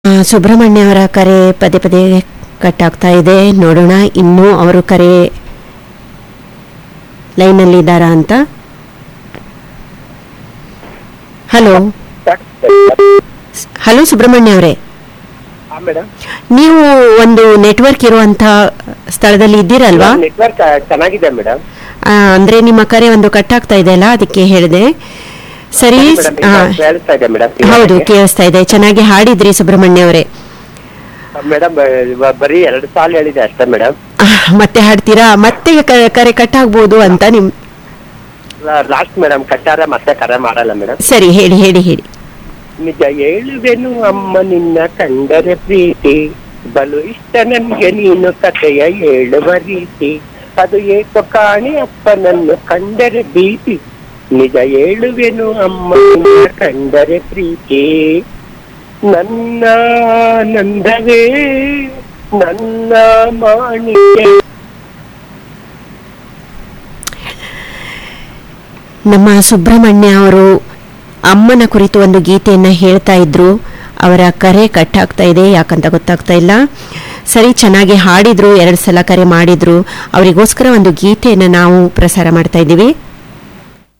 ಸುಬ್ರಹ್ಮಣ್ಯ ಅವರ ಕರೆ ಪದೇ ಪದೇ ಕಟ್ ಆಗ್ತಾ ಇದೆ. ನೋಡೋಣ ಇನ್ನೂ ಅವರು ಕರೆ ಲೈನಲ್ಲಿ ಇದ್ದಾರಾ ಅಂತ. ಹಲೋ ಹಲೋ ಸುಬ್ರಹ್ಮಣ್ಯ ಅವರೇ, ನೀವು ಒಂದು ನೆಟ್ವರ್ಕ್ ಇರುವಂತ ಸ್ಥಳದಲ್ಲಿ ಇದ್ದೀರಲ್ವಾ? ನೆಟ್ವರ್ಕ್ ಚೆನ್ನಾಗಿದೆ ಮೇಡಮ್. ಅಂದ್ರೆ ನಿಮ್ಮ ಕರೆ ಒಂದು ಕಟ್ ಆಗ್ತಾ ಇದೆ ಅಲ್ಲ, ಅದಕ್ಕೆ ಹೇಳಿದೆ. ಸರಿ, ಹೌದು ಕೇಳಿಸ್ತಾ ಇದೆ. ಚೆನ್ನಾಗಿ ಹಾಡಿದ್ರಿ ಸುಬ್ರಹ್ಮಣ್ಯ ಅವರೇ. ಮೇಡಮ್ ಬರೀ 2 ಸಾಲ ಹೇಳಿದೆ ಅಷ್ಟೇ ಮೇಡಮ್. ಮತ್ತೆ ಹಾಡ್ತೀರಾ? ಮತ್ತೆ ಕರೆ ಕಟ್ ಆಗ್ಬೋದು ಅಂತ ನಿಮ್ ಲಾಸ್ಟ್ ಮೇಡಮ್ ಕಟ್ಟಾರ ಮತ್ತೆ ಕರೆ ಮಾಡಲ್ಲ ಮೇಡಮ್. ಸರಿ, ಹೇಳಿ ಹೇಳಿ ಹೇಳಿ. ನಿಜ ಹೇಳುವೆನು ಅಮ್ಮ ನಿನ್ನ ಕಂಡರೆ ಪ್ರೀತಿ, ಬಲು ಇಷ್ಟ ನನ್ಗೆ ನೀನು ಕಥೆಯ ಹೇಳುವ ರೀತಿ, ಅದು ಏಕೋ ಕಾಣಿ ಅಪ್ಪ ನನ್ನ ಕಂಡರೆ ಭೀತಿ, ನಿಜ ಹೇಳುವೆನು ಅಮ್ಮ ನಿನ್ನ ಕಂಡರೆ ಪ್ರೀತಿ, ನನ್ನ ನಂದವೇ ನನ್ನ ಮಾಣಿಕೆ. ನಮ್ಮ ಸುಬ್ರಹ್ಮಣ್ಯ ಅವರು ಅಮ್ಮನ ಕುರಿತು ಒಂದು ಗೀತೆಯನ್ನ ಹೇಳ್ತಾ ಇದ್ರು. ಅವರ ಕರೆ ಕಟ್ ಆಗ್ತಾ ಇದೆ, ಯಾಕಂತ ಗೊತ್ತಾಗ್ತಾ ಇಲ್ಲ. ಸರಿ, ಚೆನ್ನಾಗಿ ಹಾಡಿದ್ರು, 2 ಸಲ ಕರೆ ಮಾಡಿದ್ರು. ಅವರಿಗೋಸ್ಕರ ಒಂದು ಗೀತೆಯನ್ನು ನಾವು ಪ್ರಸಾರ ಮಾಡ್ತಾ ಇದ್ದೀವಿ.